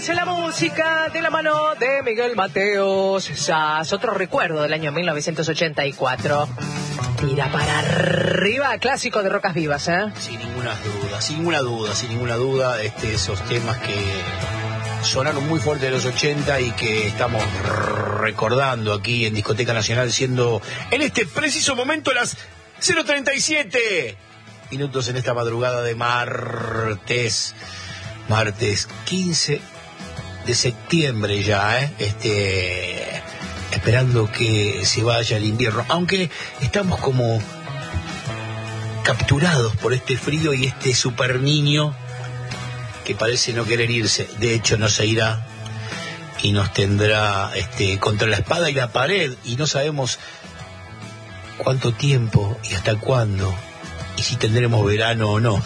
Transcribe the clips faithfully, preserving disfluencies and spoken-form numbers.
Seguimos en la música de la mano de Miguel Mateos. Sas, otro recuerdo del año mil novecientos ochenta y cuatro. Tira para arriba, clásico de Rocas Vivas, ¿eh? Sin ninguna duda, sin ninguna duda, sin ninguna duda, este, esos temas que sonaron muy fuerte de los ochenta y que estamos recordando aquí en Discoteca Nacional, siendo en este preciso momento las cero treinta y siete minutos en esta madrugada de martes, martes quince de septiembre ya, ¿eh? Este, esperando que se vaya el invierno, aunque estamos como capturados por este frío y este super niño que parece no querer irse. De hecho no se irá y nos tendrá este, contra la espada y la pared, y no sabemos cuánto tiempo y hasta cuándo, y si tendremos verano o no.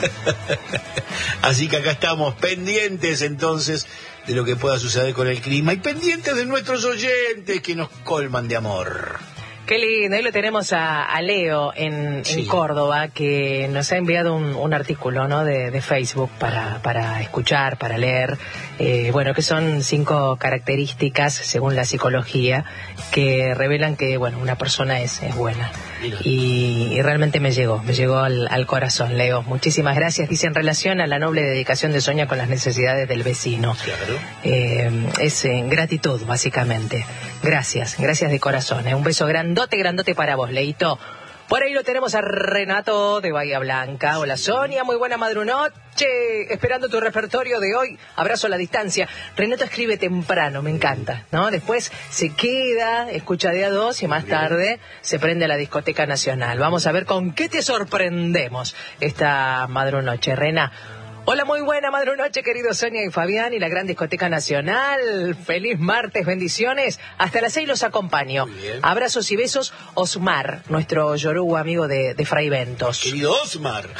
Así que acá estamos pendientes entonces de lo que pueda suceder con el clima y pendientes de nuestros oyentes que nos colman de amor. Qué lindo, ahí lo tenemos a, a Leo en, sí. en Córdoba, que nos ha enviado un, un artículo, ¿no? de, de Facebook para, para escuchar, para leer, eh, bueno, que son cinco características, según la psicología, que revelan que, bueno, una persona es, es buena. Y, y realmente me llegó, me llegó al, al corazón, Leo. Muchísimas gracias. Dice, en relación a la noble dedicación de Sonia con las necesidades del vecino. Claro. Eh, es eh, gratitud, básicamente. Gracias, gracias de corazón. Eh. Un beso grandote, grandote para vos, Leito. Por ahí lo tenemos a Renato de Bahía Blanca. Hola, Sonia, muy buena madrunoche. Esperando tu repertorio de hoy. Abrazo a la distancia. Renato escribe temprano, me encanta, ¿no? Después se queda, escucha de a dos y más tarde se prende a la Discoteca Nacional. Vamos a ver con qué te sorprendemos esta madrunoche, Rena. Hola, muy buena madrunoche, queridos Sonia y Fabián y la gran Discoteca Nacional. Feliz martes, bendiciones. Hasta las seis los acompaño. Abrazos y besos, Osmar, nuestro yoruba amigo de, de Fray Ventos. Querido Osmar.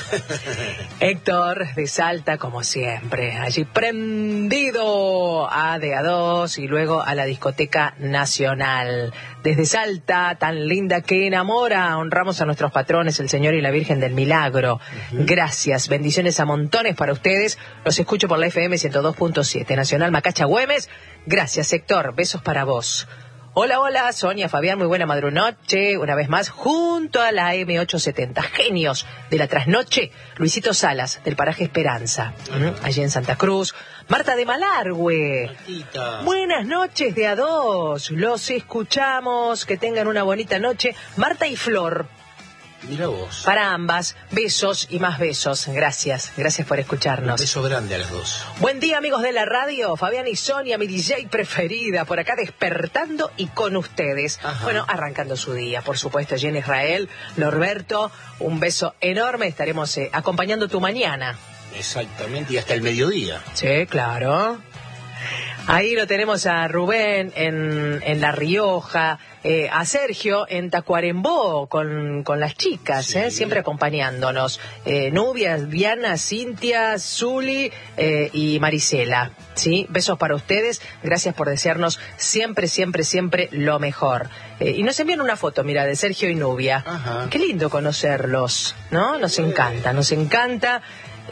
Héctor de Salta, como siempre, allí prendido a de a dos y luego a la Discoteca Nacional. Desde Salta, tan linda que enamora, honramos a nuestros patrones, el Señor y la Virgen del Milagro. Uh-huh. Gracias, bendiciones a montones para ustedes. Los escucho por la F M ciento dos punto siete, Nacional Macacha Güemes. Gracias, Héctor, besos para vos. Hola, hola, Sonia, Fabián, muy buena madrunoche, una vez más, junto a la M ochocientos setenta, genios de la trasnoche, Luisito Salas, del paraje Esperanza, uh-huh. allí en Santa Cruz. Marta de Malargüe, Martita. Buenas noches de a dos, los escuchamos, que tengan una bonita noche. Marta y Flor. Mira vos. Para ambas, besos y más besos. Gracias, gracias por escucharnos. Un beso grande a las dos. Buen día, amigos de la radio. Fabián y Sonia, mi D J preferida, por acá despertando y con ustedes. Ajá. Bueno, arrancando su día, por supuesto, allí en Israel. Norberto, un beso enorme. Estaremos eh, acompañando tu mañana. Exactamente, y hasta el mediodía. Sí, claro. Ahí lo tenemos a Rubén en, en La Rioja, eh, a Sergio en Tacuarembó con, con las chicas, sí. eh, siempre acompañándonos. Eh, Nubia, Diana, Cintia, Zuli eh, y Marisela. ¿Sí? Besos para ustedes, gracias por desearnos siempre, siempre, siempre lo mejor. Eh, y nos envían una foto, mira, de Sergio y Nubia. Ajá. Qué lindo conocerlos, ¿no? Nos encanta, nos encanta.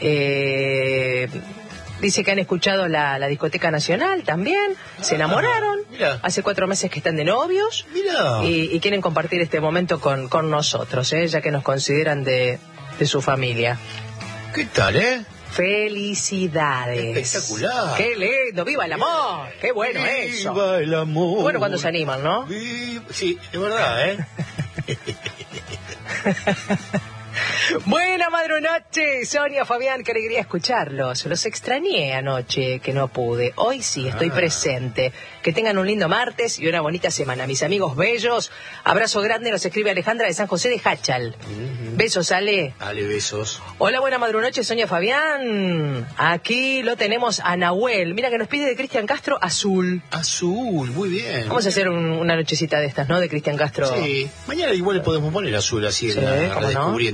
Eh... Dice que han escuchado la, la Discoteca Nacional también, ah, se enamoraron, mira. Hace cuatro meses que están de novios y, y quieren compartir este momento con, con nosotros, ¿eh? Ya que nos consideran de, de su familia. ¿Qué tal, eh? Felicidades. Espectacular. Qué lindo, viva el amor, qué bueno viva eso. Viva el amor. Bueno cuando se animan, ¿no? Viva... Sí, es verdad, ¿eh? Buena madrunoche, Sonia, Fabián, qué alegría escucharlos. Los extrañé anoche, que no pude. Hoy sí, estoy ah. presente. Que tengan un lindo martes y una bonita semana. Mis amigos bellos, abrazo grande, nos escribe Alejandra de San José de Hachal. Uh-huh. Besos, Ale. Ale, besos. Hola, buena madrunoche, Sonia, Fabián. Aquí lo tenemos a Nahuel. Mira que nos pide de Cristian Castro, Azul. Azul, muy bien. Vamos a hacer un, una nochecita de estas, ¿no? De Cristian Castro. Sí, mañana igual le podemos poner Azul así, sí, en la, ¿cómo descubriendo, no? aunque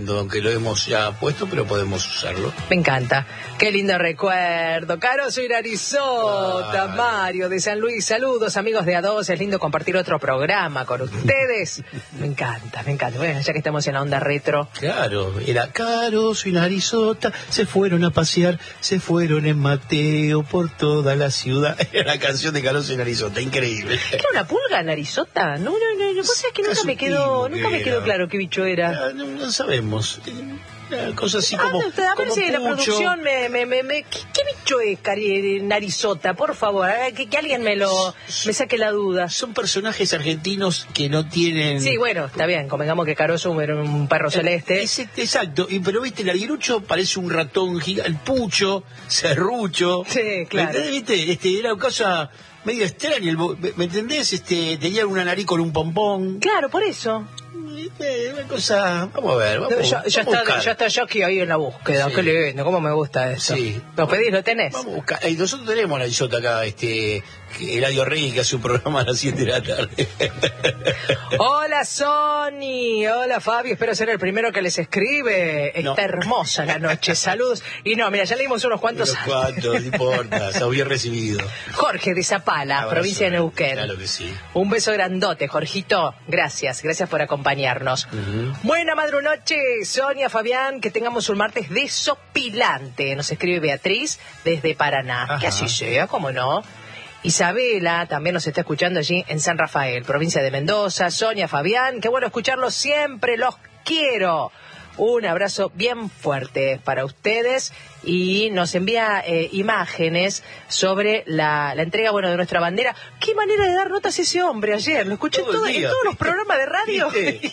lo hemos ya puesto, pero podemos usarlo. Me encanta. Qué lindo recuerdo. Caro, soy Narizota, Ay. Mario de San Luis. Saludos, amigos de A dos. Es lindo compartir otro programa con ustedes. Me encanta, me encanta. Bueno, ya que estamos en la onda retro. Claro, era Caro, soy Narizota, se fueron a pasear, se fueron en Mateo por toda la ciudad. Era la canción de Caro, soy Narizota, increíble. ¿Era una pulga, Narizota? No, no, no, no. Vos sabés que nunca Casi me un quedó, timo nunca que me quedó era. claro qué bicho era. Ah, No, no sabemos. Una cosa así como, Ah, no, a ver como si la pucho. producción me, me, me, me- ¿qué, qué bicho es, Cari, Narizota? Por favor, a ver, que, que alguien me lo me saque la duda. Son personajes argentinos que no tienen... Sí, bueno, está bien, convengamos que Caroso era un perro celeste. Es- exacto, y, pero viste, el aguilucho parece un ratón gigante, el pucho, serrucho. Sí, claro. ¿Me entendés? Viste, este, era una cosa medio extraña, el bo- ¿me, me entendés? Este, tenía una nariz con un pompón. Claro, por eso. Eh, Una cosa, vamos a ver, vamos, ya, ya vamos a está, buscar. ya está Jackie ahí en la búsqueda. Sí. Qué lindo, cómo me gusta eso. Sí. ¿Lo pedís, lo tenés? Vamos a buscar. Eh, nosotros tenemos la isota acá, este, que Eladio Rey, que hace un programa a las siete de la tarde. Hola, Sony. Hola, Fabi. Espero ser el primero que les escribe. Está No. hermosa la noche. Saludos. Y no, mira, ya leímos unos cuantos. Unos cuantos, no importa, se había recibido. Jorge de Zapala, Abrazo, provincia de Neuquén. Claro que sí. Un beso grandote, Jorgito. Gracias, gracias por acompañarnos. Ujú. Buena madrunoche, Sonia, Fabián, que tengamos un martes desopilante. Nos escribe Beatriz desde Paraná. Ajá. Que así sea, cómo no. Isabela también nos está escuchando allí en San Rafael, provincia de Mendoza. Sonia, Fabián, qué bueno escucharlos siempre, los quiero. Un abrazo bien fuerte para ustedes y nos envía eh, imágenes sobre la, la entrega, bueno, de nuestra bandera. Qué manera de dar notas ese hombre ayer. Lo escuché Todo el todo- día, en todos los ¿viste? programas de radio.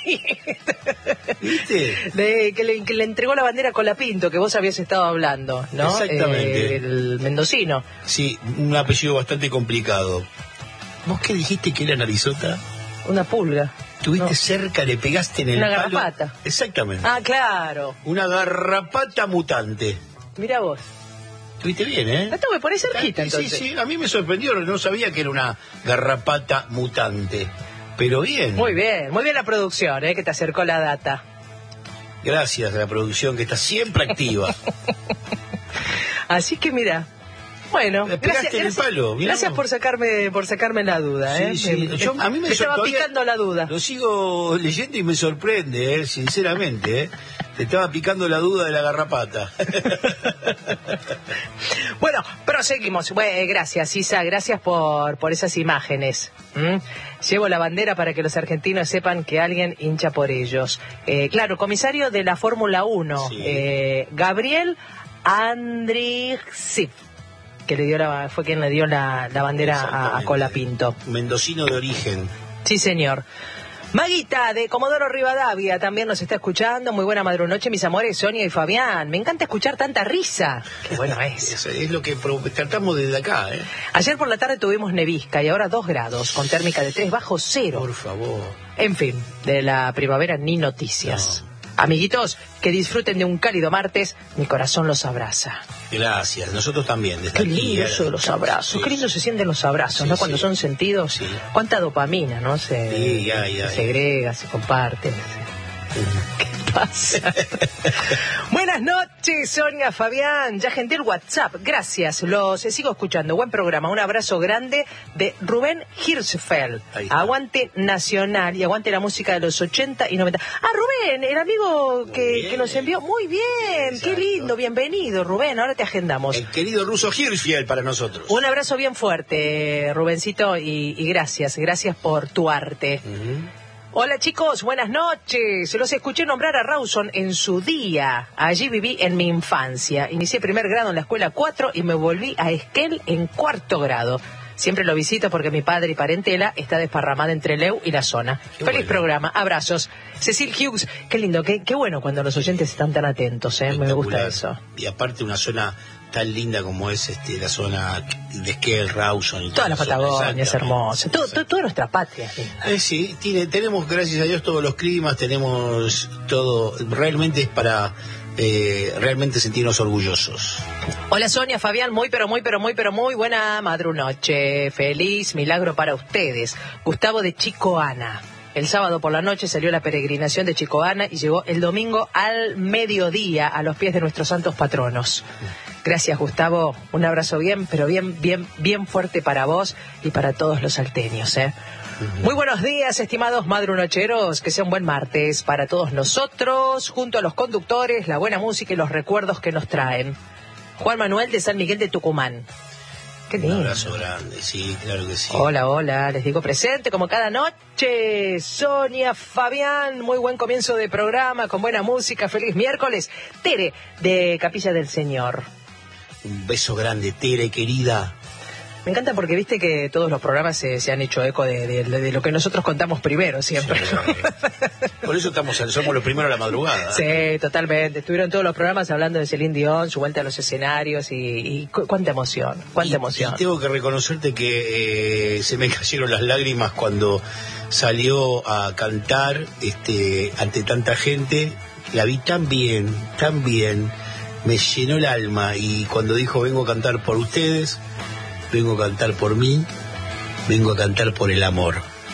¿Viste? De, que, le, que le entregó la bandera a Colapinto, que vos habías estado hablando, ¿no? Exactamente. Eh, el mendocino. Sí, un apellido bastante complicado. ¿Vos qué dijiste que era Narizota? Una pulga. Tuviste No. cerca, le pegaste en el Una palo. garrapata. Exactamente. Ah, claro. Una garrapata mutante. Mira vos. Estuviste bien, ¿eh? Esto me parece cerquita, Sí, entonces. sí, a mí me sorprendió, no sabía que era una garrapata mutante. Pero bien. Muy bien, muy bien la producción, ¿eh? Que te acercó la data. Gracias a la producción que está siempre activa. Así que mira. Bueno, Le pegaste gracias, en el gracias, palo, mirá gracias vos. por sacarme por sacarme la duda, ¿eh? Sí, sí. Me- Yo- a mí me me estaba todavía- picando la duda. Lo sigo leyendo y me sorprende, ¿eh? Sinceramente. ¿eh? Te estaba picando la duda de la garrapata. Bueno, proseguimos. Bueno, eh, gracias, Isa, gracias por, por esas imágenes. ¿Mm? Llevo la bandera para que los argentinos sepan que alguien hincha por ellos. Eh, claro, comisario de la Fórmula uno, Sí. eh, Gabriel Andrixiv, que le dio la, fue quien le dio la, la bandera a, a Exactamente. Colapinto. Mendocino de origen. Sí, señor. Maguita, de Comodoro Rivadavia, también nos está escuchando. Muy buena madrunoche, mis amores, Sonia y Fabián. Me encanta escuchar tanta risa. Qué bueno es. Es, es lo que pro- tratamos desde acá, ¿eh? Ayer por la tarde tuvimos nevisca y ahora dos grados, con térmica de tres bajo cero. Por favor. En fin, de la primavera ni noticias. Amiguitos, que disfruten de un cálido martes. Mi corazón los abraza. Gracias. Nosotros también. desde Qué aquí, lindo ¿eh? eso de los abrazos. Sí, Qué lindo se sienten los abrazos, Sí, ¿no? Cuando sí. son sentidos. Sí. Cuánta dopamina, ¿no? Se, Sí, ya, ya, se ya. segrega, se comparte. ¿Qué pasa? Buenas noches, Sonia, Fabián. Ya gente el WhatsApp. Gracias. Los eh, sigo escuchando. Buen programa. Un abrazo grande de Rubén Hirschfeld. Ahí está. Aguante Nacional y aguante la música de los ochenta y noventa. Ah, Rubén, el amigo que, bien. que nos envió. Muy bien. Qué Exacto. lindo. Bienvenido, Rubén. Ahora te agendamos. El querido ruso Hirschfeld para nosotros. Un abrazo bien fuerte, Rubencito, y, y gracias, gracias por tu arte. Ujú. Hola chicos, buenas noches. Los escuché nombrar a Rawson en su día. Allí viví en mi infancia. Inicié primer grado en la escuela cuatro y me volví a Esquel en cuarto grado. Siempre lo visito porque mi padre y parentela está desparramada entre Leu y la zona. Qué Feliz bueno. programa, abrazos. Cecil Hughes, qué lindo, qué, qué bueno cuando los oyentes están tan atentos, ¿eh? Me gusta eso. Y aparte una zona tan linda como es este la zona de Esquel, Rawson y Toda la zona, Patagonia es exactamente. hermosa. Todo, todo- toda nuestra patria. Eh, sí, tiene, tenemos, gracias a Dios, todos los climas, tenemos todo, realmente es para eh, realmente sentirnos orgullosos. Hola Sonia, Fabián, muy pero muy pero muy pero muy buena madrunoche. Feliz milagro para ustedes. Gustavo de Chico Ana. El sábado por la noche salió la peregrinación de Chicoana y llegó el domingo al mediodía a los pies de nuestros santos patronos. Gracias, Gustavo. Un abrazo bien, pero bien, bien, bien fuerte para vos y para todos los salteños, ¿eh? Uh-huh. Muy buenos días, estimados madrunocheros. Que sea un buen martes para todos nosotros, junto a los conductores, la buena música y los recuerdos que nos traen. Juan Manuel de San Miguel de Tucumán. Qué lindo. Un abrazo grande, sí, claro que sí. Hola, hola, les digo presente como cada noche. Sonia, Fabián, muy buen comienzo de programa, con buena música, feliz miércoles. Tere, de Capilla del Señor. Un beso grande, Tere, querida. Me encanta porque viste que todos los programas se, se han hecho eco de, de, de lo que nosotros contamos primero siempre. Sí, por eso estamos, somos los primeros a la madrugada. Sí, totalmente. Estuvieron todos los programas hablando de Celine Dion, su vuelta a los escenarios y, y cu cuánta emoción, cuánta y, emoción. Y tengo que reconocerte que eh, se me cayeron las lágrimas cuando salió a cantar este, ante tanta gente. La vi tan bien, tan bien, me llenó el alma y cuando dijo vengo a cantar por ustedes, vengo a cantar por mí, vengo a cantar por el amor.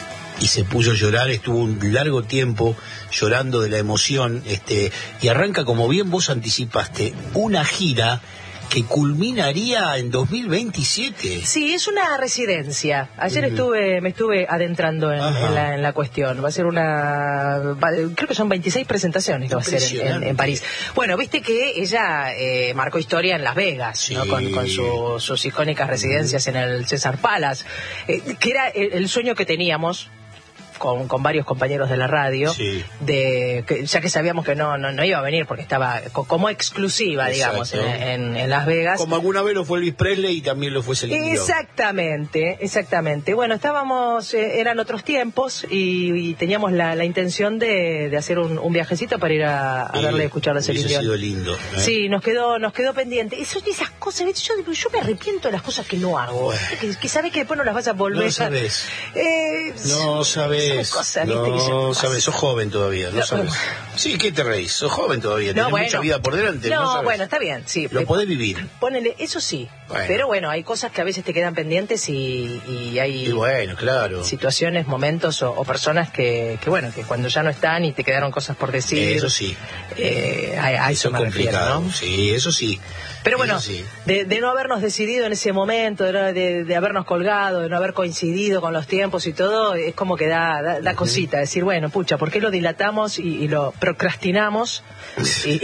Y se puso a llorar, estuvo un largo tiempo llorando de la emoción, este, y arranca, como bien vos anticipaste, una gira que culminaría en dos mil veintisiete. Sí, es una residencia. Ayer uh-huh. estuve, me estuve adentrando en, en, la, en la cuestión. Va a ser una, va, creo que son veintiséis presentaciones que va a ser en, en, en París. Bueno, viste que ella eh, marcó historia en Las Vegas, sí. ¿no? Con, con su, sus icónicas residencias uh-huh. en el César Palace, eh, que era el, el sueño que teníamos. Con, con varios compañeros de la radio, sí. de que, ya que sabíamos que no, no no iba a venir porque estaba co, como exclusiva, digamos, en, en, en Las Vegas. Como alguna vez lo fue Elvis Presley y también lo fue Celine Dion. Exactamente, exactamente. Bueno, estábamos, eh, eran otros tiempos y, y teníamos la, la intención de, de hacer un, un viajecito para ir a, a verle y escuchar a Celine Dion. Eso ha sido lindo. ¿eh? Sí, nos quedó nos quedó pendiente. Eso, esas cosas, yo, yo me arrepiento de las cosas que no hago. Bueno. Que, que sabes que después no las vas a volver. No sabes. A... Eh, no sabes. Cosas, no sabes, sos joven todavía, no, no sabes. Sí, ¿qué te reís? Sos joven todavía, no, tenés bueno. mucha vida por delante. No, no bueno, está bien, sí. Lo podés vivir. Ponele, eso sí. Bueno. Pero bueno, hay cosas que a veces te quedan pendientes y, y hay y bueno, claro. situaciones, momentos o, o personas que, que, bueno, que cuando ya no están y te quedaron cosas por decir. Eso sí. Eh, a, a eso, eso me refiero, ¿no? Sí, eso sí. Pero bueno, sí. de, de no habernos decidido en ese momento, de, de, de habernos colgado, de no haber coincidido con los tiempos y todo, es como que da, da, da uh-huh. cosita, decir, bueno, pucha, ¿por qué lo dilatamos y, y lo procrastinamos? Y...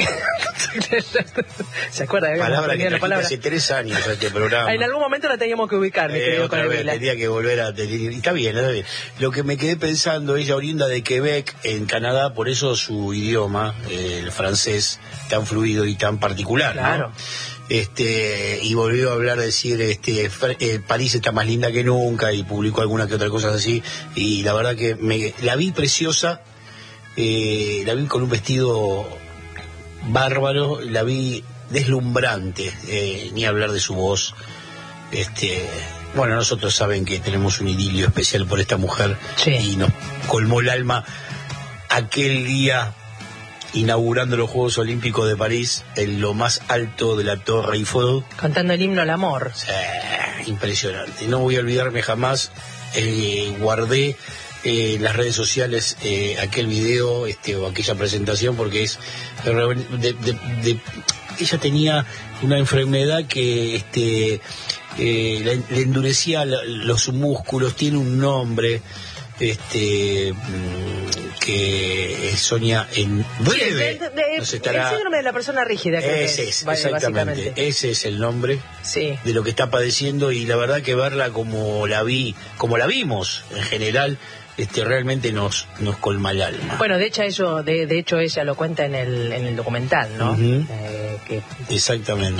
¿Se acuerda? Palabra que la palabra hace tres años este programa. En algún momento la teníamos que ubicar, mi eh, querido otra vez tendría que volver a... Y está bien, está bien. Lo que me quedé pensando, ella oriunda de Quebec, en Canadá, por eso su idioma, eh, el francés, tan fluido y tan particular, claro. ¿no? Este, y volvió a hablar, decir, este, eh, París está más linda que nunca, y publicó alguna que otra cosa así, y la verdad que me, la vi preciosa, eh, la vi con un vestido bárbaro, la vi deslumbrante, eh, ni hablar de su voz. Este, bueno, nosotros saben que tenemos un idilio especial por esta mujer, sí. y nos colmó el alma aquel día inaugurando los Juegos Olímpicos de París en lo más alto de la Torre Eiffel. Cantando el himno al amor. Sí, impresionante. No voy a olvidarme jamás, eh, guardé eh, en las redes sociales eh, aquel video este, o aquella presentación porque es... De, de, de, de, ella tenía una enfermedad que este, eh, le, le endurecía la, los músculos, tiene un nombre... este que Sonia en breve sí, de, de, nos estará... el síndrome de la persona rígida, creo ese que es, vale, exactamente, ese es el nombre sí. de lo que está padeciendo, y la verdad que verla como la vi, como la vimos en general, este realmente nos nos colma el alma. Bueno, de hecho eso, de, de hecho ella lo cuenta en el en el documental, ¿no? Uh-huh. eh, que... Exactamente.